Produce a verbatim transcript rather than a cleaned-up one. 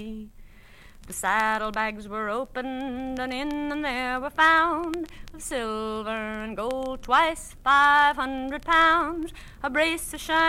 The saddlebags were opened, and in them there were found of silver and gold twice five hundred pounds, a brace of shiny